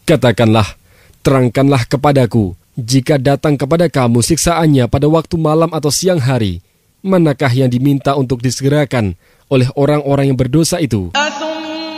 Katakanlah, terangkanlah kepadaku, jika datang kepada kamu siksaannya pada waktu malam atau siang hari, manakah yang diminta untuk disegerakan oleh orang-orang yang berdosa itu?